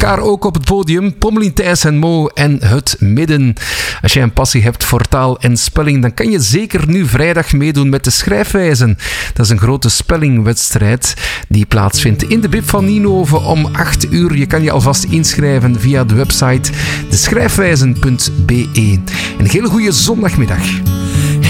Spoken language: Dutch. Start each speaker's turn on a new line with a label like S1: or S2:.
S1: elkaar ook op het podium. Pommelien, Thijs en Mo en Het Midden. Als jij een passie hebt voor taal en spelling, dan kan je zeker nu vrijdag meedoen met de Schrijfwijzen. Dat is een grote spellingwedstrijd die plaatsvindt in de Bib van Nienhoven om 8 uur. Je kan je alvast inschrijven via de website deschrijfwijzen.be. Een hele goede zondagmiddag.